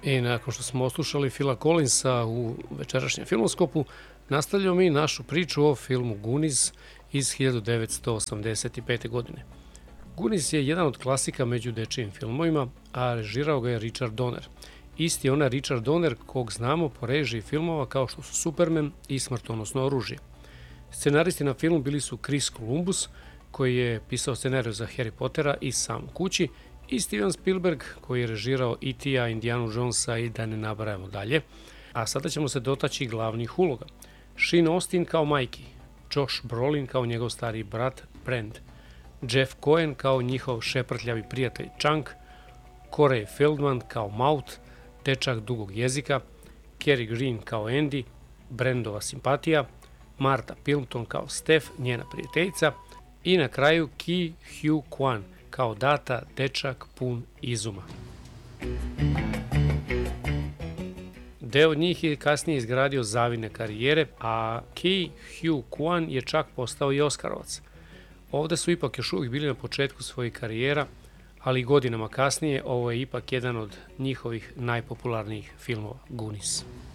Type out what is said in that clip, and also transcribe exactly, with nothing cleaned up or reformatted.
I nakon što smo oslušali Phila Collinsa u večerašnjem filmoskopu, nastavljamo mi našu priču o filmu Goonies iz hiljadu devetsto osamdeset pete. godine. Goonies je jedan od klasika među dečijim filmovima, a režirao ga je Richard Donner. Isti je onaj Richard Donner kog znamo po režiji filmova kao što su Superman i Smrtonosno oružje. Scenaristi na filmu bili su Chris Columbus, koji je pisao scenariju za Harry Pottera i Sam kući, i Steven Spielberg, koji je režirao E T-a, Indiana Jonesa i da ne nabrajamo dalje. A sada ćemo se dotaći glavnih uloga. Sean Austin kao Mikey, Josh Brolin kao njegov stariji brat Brand, Jeff Cohen kao njihov šeprtljavi prijatelj Chunk, Corey Feldman kao Maut, dečak dugog jezika, Kerry Green kao Andy, Brandova simpatija, Marta Pilton kao Steph, njena prijateljica, i na kraju Ki Hugh Kwan kao Data, dečak pun izuma. Deo od njih je kasnije izgradio zavidne karijere, a Ki Hugh Kwan je čak postao i Oskarovac. Ovde su ipak još uvijek bili na početku svojih karijera, ali godinama kasnije ovo je ipak jedan od njihovih najpopularnijih filmova, Goonies.